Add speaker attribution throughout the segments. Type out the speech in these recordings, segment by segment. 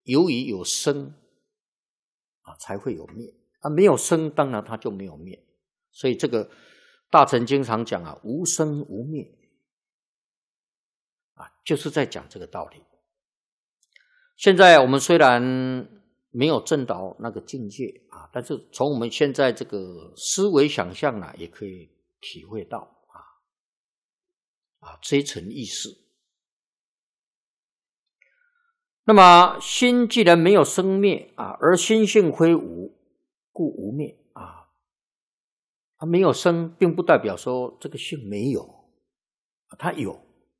Speaker 1: 由于有生才会有灭没有生当然它就没有灭。所以这个大乘经常讲无生无灭就是在讲这个道理。现在我们虽然没有证到那个境界但是从我们现在这个思维想象也可以体会到这一层意思。那么心既然没有生灭而心性非无，故无灭它没有生，并不代表说这个性没有它有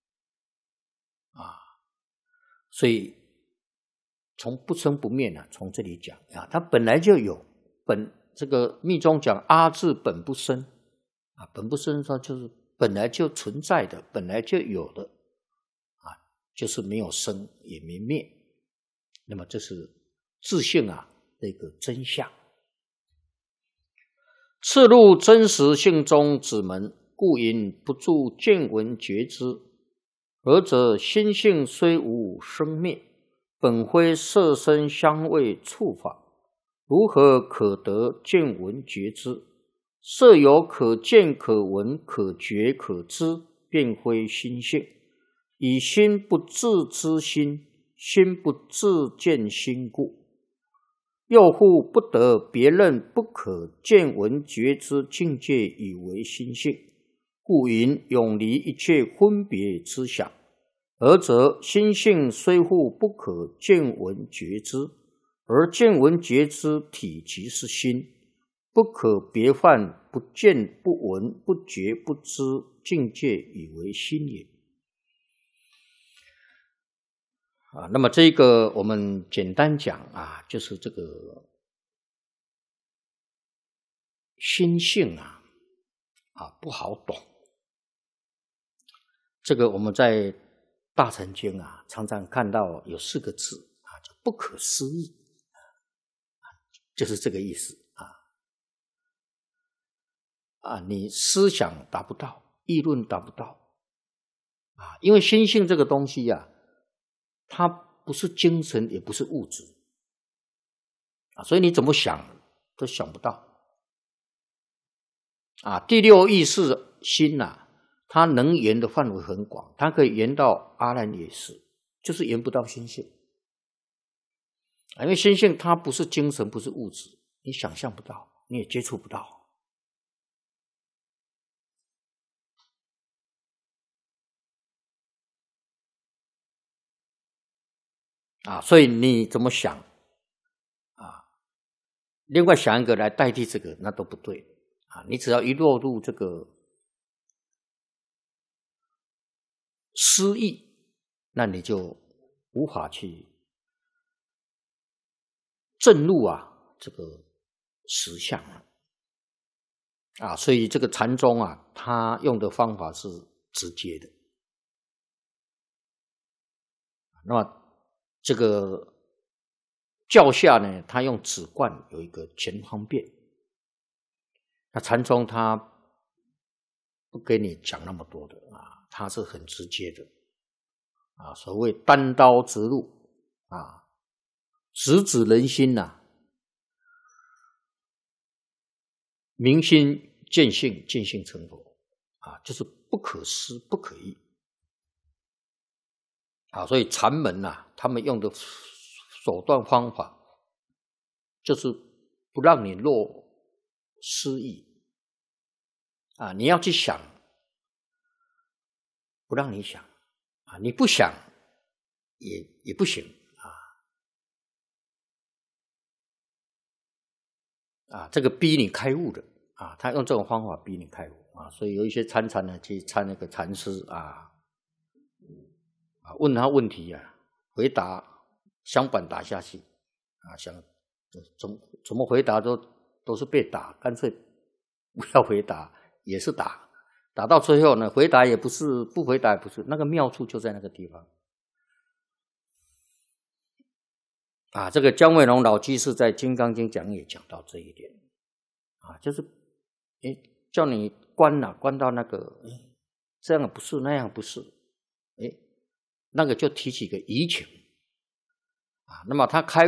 Speaker 1: 所以从不生不灭从这里讲它本来就有，这个密宗讲阿字本不生本不生说就是本来就存在的，本来就有的就是没有生也没灭。那么这是自性的一个真相。次入真实性中之门，故因不住见闻觉知。而则心性虽无生灭，本非色声香味触法，如何可得见闻觉知？色有可见可闻可觉可知，便非心性。以心不自知心，心不自见心故，又复不得别人不可见闻觉知境界以为心性，故云永离一切分别之想。而则心性虽复不可见闻觉知，而见闻觉知体即是心，不可别犯不见不闻不觉不知境界以为心也。那么这个我们简单讲就是这个心性不好懂。这个我们在大乘经常常看到有4个字叫不可思议就是这个意思你思想达不到，议论达不到因为心性这个东西它不是精神也不是物质所以你怎么想都想不到第六意识心它能言的范围很广，它可以言到阿赖耶识，就是言不到心性因为心性它不是精神不是物质，你想象不到，你也接触不到所以你怎么想另外想一个来代替这个那都不对你只要一落入这个失意，那你就无法去证入这个实相所以这个禅宗他用的方法是直接的那么这个教下呢，他用止观有一个全方便。那禅宗他不给你讲那么多的他是很直接的所谓单刀直入直指人心明心见性，见性成佛就是不可思不可议所以禅门他们用的手段方法就是不让你落失意你要去想不让你想你不想也不行这个逼你开悟的他用这种方法逼你开悟所以有一些参禅呢去参那个禅师问他问题回答相反打下去想怎么回答都是被打，干脆不要回答也是打到最后呢，回答也不是，不回答也不是，那个妙处就在那个地方这个姜维龙老居士在《金刚经》讲也讲到这一点就是叫你关到那个这样不是那样不是那个就提起个疑情那么他开